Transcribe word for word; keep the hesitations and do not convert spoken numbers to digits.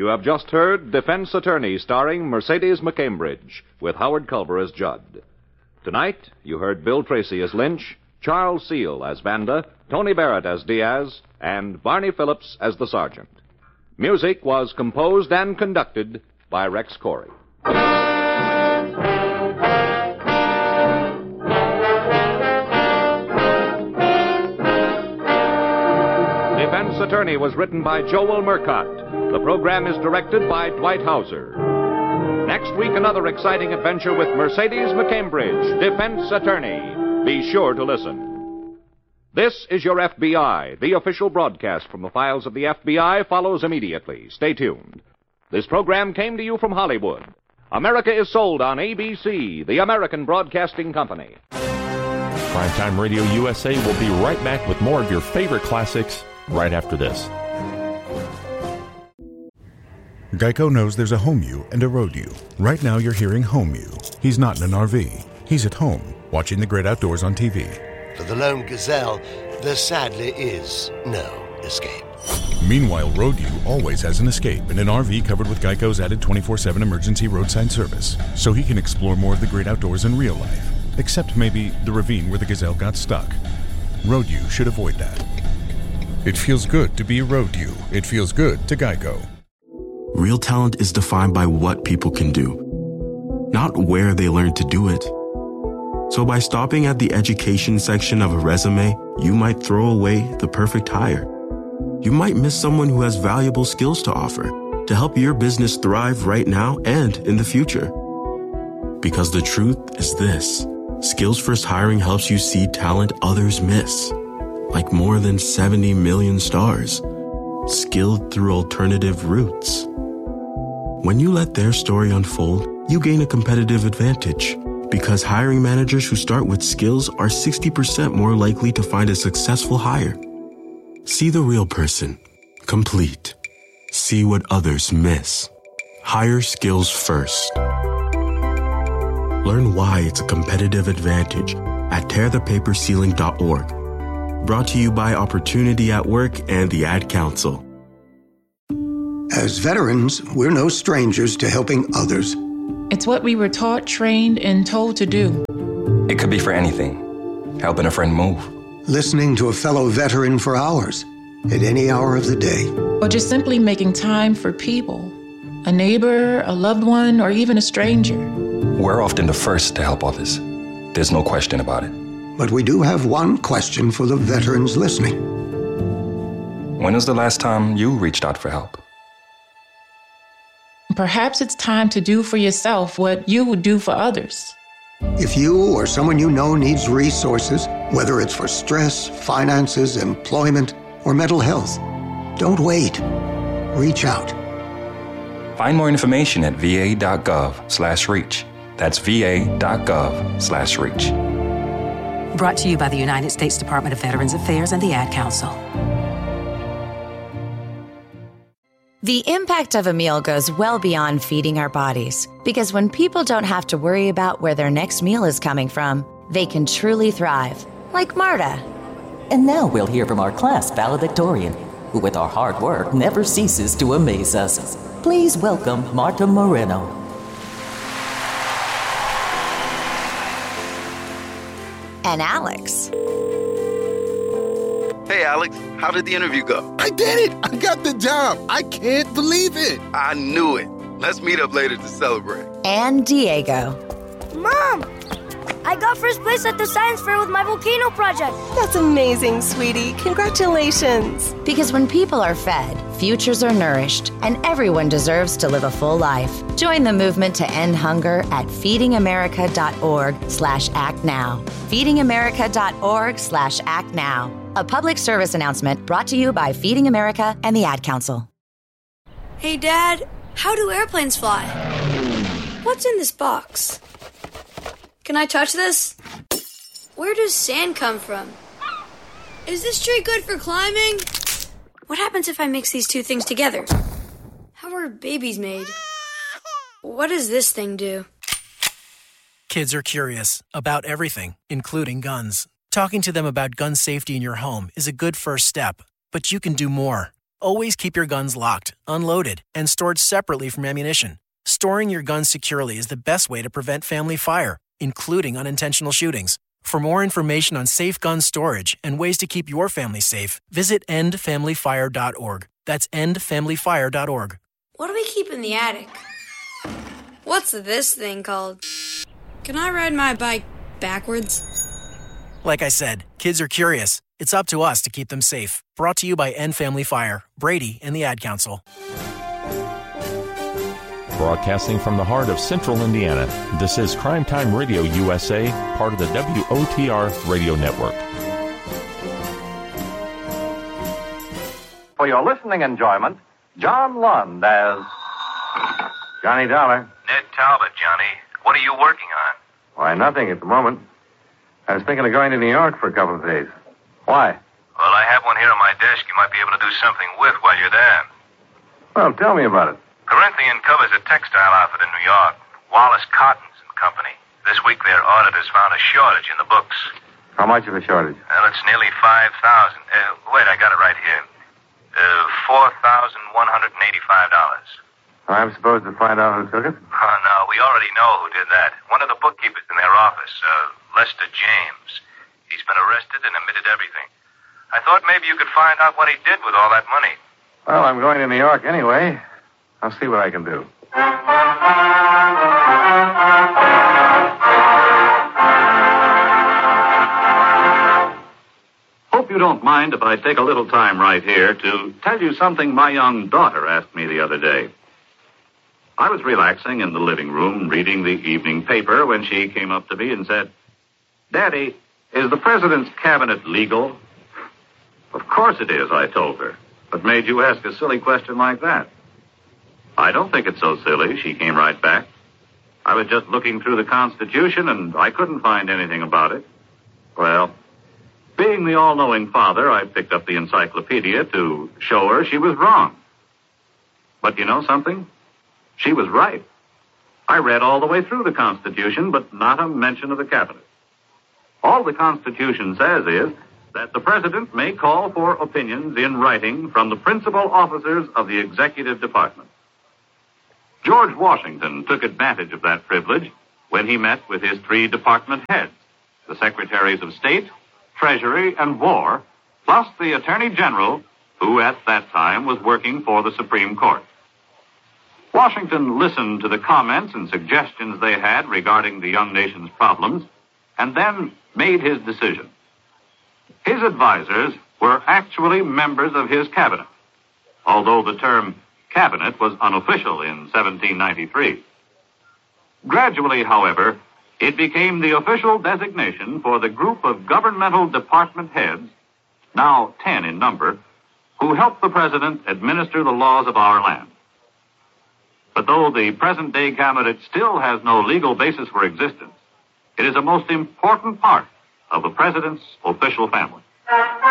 have just heard Defense Attorney starring Mercedes McCambridge with Howard Culver as Judd. Tonight, you heard Bill Tracy as Lynch, Charles Seal as Vanda, Tony Barrett as Diaz, and Barney Phillips as the Sergeant. Music was composed and conducted by Rex Corey. Defense Attorney was written by Joel Murcott. The program is directed by Dwight Hauser. Next week, another exciting adventure with Mercedes McCambridge, Defense Attorney. Be sure to listen. This is your F B I. The official broadcast from the files of the F B I follows immediately. Stay tuned. This program came to you from Hollywood. America is sold on A B C, the American Broadcasting Company. Primetime Radio U S A will be right back with more of your favorite classics right after this. Geico knows there's a home you and a road you. Right now you're hearing home you. He's not in an R V. He's at home, watching the great outdoors on T V. For the lone gazelle, there sadly is no escape. Meanwhile, road you always has an escape in an R V covered with Geico's added twenty-four seven emergency roadside service, so he can explore more of the great outdoors in real life. Except maybe the ravine where the gazelle got stuck. Road you should avoid that. It feels good to be a road you. It feels good to Geico. Real talent is defined by what people can do, not where they learn to do it. So by stopping at the education section of a resume, you might throw away the perfect hire. You might miss someone who has valuable skills to offer to help your business thrive right now and in the future. Because the truth is this: Skills First Hiring helps you see talent others miss, like more than seventy million stars, skilled through alternative routes. When you let their story unfold, you gain a competitive advantage, because hiring managers who start with skills are sixty percent more likely to find a successful hire. See the real person. Complete. See what others miss. Hire skills first. Learn why it's a competitive advantage at tear the paper ceiling dot org. Brought to you by Opportunity at Work and the Ad Council. As veterans, we're no strangers to helping others. It's what we were taught, trained, and told to do. It could be for anything. Helping a friend move. Listening to a fellow veteran for hours, at any hour of the day. Or just simply making time for people. A neighbor, a loved one, or even a stranger. We're often the first to help others. There's no question about it. But we do have one question for the veterans listening. When was the last time you reached out for help? Perhaps it's time to do for yourself what you would do for others. If you or someone you know needs resources, whether it's for stress, finances, employment, or mental health, don't wait. Reach out. Find more information at va.gov slash reach. That's va.gov slash reach. Brought to you by the United States Department of Veterans Affairs and the Ad Council. The impact of a meal goes well beyond feeding our bodies, because when people don't have to worry about where their next meal is coming from, they can truly thrive, like Marta. And now we'll hear from our class valedictorian, who with our hard work never ceases to amaze us. Please welcome Marta Moreno. And Alex. Hey, Alex, how did the interview go? I did it! I got the job! I can't believe it! I knew it. Let's meet up later to celebrate. And Diego. Mom! I got first place at the science fair with my volcano project. That's amazing, sweetie. Congratulations. Because when people are fed, futures are nourished, and everyone deserves to live a full life. Join the movement to end hunger at feedingamerica.org slash act now. feedingamerica.org slash act now. A public service announcement brought to you by Feeding America and the Ad Council. Hey, Dad, how do airplanes fly? What's in this box? Can I touch this? Where does sand come from? Is this tree good for climbing? What happens if I mix these two things together? How are babies made? What does this thing do? Kids are curious about everything, including guns. Talking to them about gun safety in your home is a good first step, but you can do more. Always keep your guns locked, unloaded, and stored separately from ammunition. Storing your guns securely is the best way to prevent family fire, including unintentional shootings. For more information on safe gun storage and ways to keep your family safe, visit end family fire dot org. That's end family fire dot org. What do we keep in the attic? What's this thing called? Can I ride my bike backwards? Like I said, kids are curious. It's up to us to keep them safe. Brought to you by End Family Fire, Brady, and the Ad Council. Broadcasting from the heart of Central Indiana, this is Crime Time Radio U S A, part of the W O T R Radio Network. For your listening enjoyment, John Lund as Johnny Dollar. Ned Talbot, Johnny. What are you working on? Why, nothing at the moment. I was thinking of going to New York for a couple of days. Why? Well, I have one here on my desk you might be able to do something with while you're there. Well, tell me about it. Corinthian covers a textile outfit in New York, Wallace Cottons and Company. This week their auditors found a shortage in the books. How much of a shortage? Well, it's nearly five thousand. Uh, wait, I got it right here. Uh, four thousand one hundred eighty-five dollars. I'm supposed to find out who took it? Oh, no, we already know who did that. One of the bookkeepers in their office, uh, Lester James. He's been arrested and admitted everything. I thought maybe you could find out what he did with all that money. Well, I'm going to New York anyway. I'll see what I can do. Hope you don't mind if I take a little time right here to tell you something my young daughter asked me the other day. I was relaxing in the living room reading the evening paper when she came up to me and said, "Daddy, is the president's cabinet legal?" "Of course it is," I told her. "What made you ask a silly question like that?" "I don't think it's so silly," she came right back. "I was just looking through the Constitution and I couldn't find anything about it." Well, being the all-knowing father, I picked up the encyclopedia to show her she was wrong. But you know something? She was right. I read all the way through the Constitution, but not a mention of the cabinet. All the Constitution says is that the president may call for opinions in writing from the principal officers of the executive department. George Washington took advantage of that privilege when he met with his three department heads, the secretaries of state, treasury, and war, plus the attorney general, who at that time was working for the Supreme Court. Washington listened to the comments and suggestions they had regarding the young nation's problems, and then made his decision. His advisors were actually members of his cabinet, although the term cabinet was unofficial in seventeen ninety-three. Gradually, however, it became the official designation for the group of governmental department heads, now ten in number, who help the president administer the laws of our land. But though the present-day cabinet still has no legal basis for existence, it is a most important part of the president's official family.